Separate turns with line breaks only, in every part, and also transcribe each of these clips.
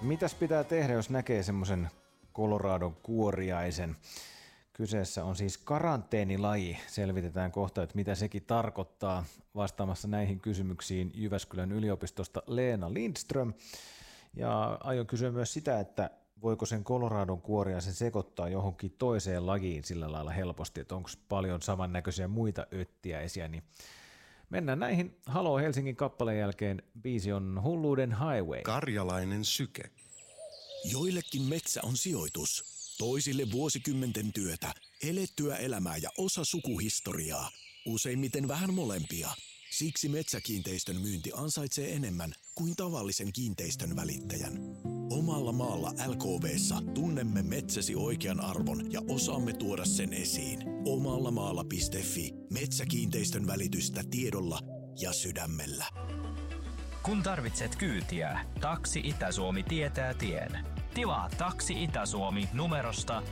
Mitäs pitää tehdä, jos näkee semmoisen Coloradon kuoriaisen? Kyseessä on siis karanteenilaji. Selvitetään kohta, että mitä sekin tarkoittaa. Vastaamassa näihin kysymyksiin Jyväskylän yliopistosta Leena Lindström. Ja aion kysyä myös sitä, että voiko sen Coloradon kuoriaisen sekoittaa johonkin toiseen lajiin sillä lailla helposti, että onko paljon samannäköisiä muita öttiäisiä, niin mennään näihin Halo Helsingin kappaleen jälkeen. Biisi on Hulluuden Highway.
Karjalainen syke.
Joillekin metsä on sijoitus, toisille vuosikymmenten työtä, elettyä elämää ja osa sukuhistoriaa, useimmiten vähän molempia. Siksi metsäkiinteistön myynti ansaitsee enemmän kuin tavallisen kiinteistön välittäjän. Omalla maalla LKV:ssa tunnemme metsäsi oikean arvon ja osaamme tuoda sen esiin. Omallamaalla.fi. Metsäkiinteistön välitystä tiedolla ja sydämellä.
Kun tarvitset kyytiä, Taksi Itä-Suomi tietää tien. Tilaa Taksi Itä-Suomi numerosta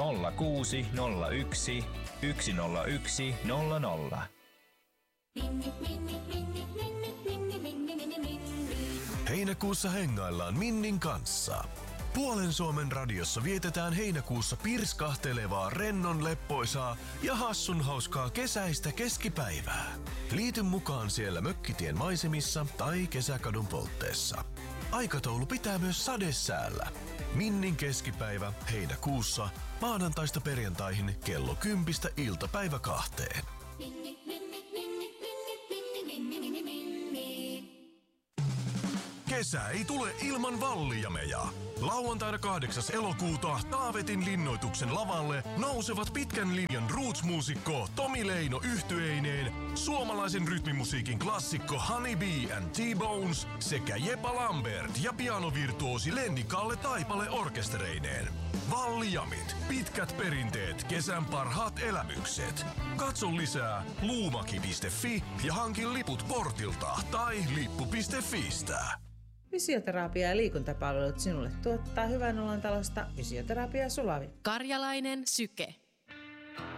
0601 101 00.
Heinäkuussa hengaillaan Minnin kanssa. Puolen Suomen radiossa vietetään heinäkuussa pirskahtelevaa, rennon leppoisaa ja hassun hauskaa kesäistä keskipäivää. Liity mukaan siellä Mökkitien maisemissa tai Kesäkadun poltteessa. Aikataulu pitää myös sadesäällä. Minnin keskipäivä heinäkuussa maanantaista perjantaihin kello 10 iltapäivä 2. Kesä ei tule ilman Valliameja. Lauantaina 8. elokuuta Taavetin linnoituksen lavalle nousevat pitkän linjan roots-muusikko Tomi Leino yhtyeineen, suomalaisen rytmimusiikin klassikko Honey Bee and T-Bones sekä Jepa Lambert ja pianovirtuosi Lenni Kalle Taipale orkestereineen. Valliamit, pitkät perinteet, kesän parhaat elämykset. Katso lisää luumaki.fi ja hankin liput portilta tai lippu.fistä.
Fysioterapia ja liikuntapalvelut sinulle tuottaa Hyvän olon talosta Fysioterapia Sulavi.
Karjalainen syke.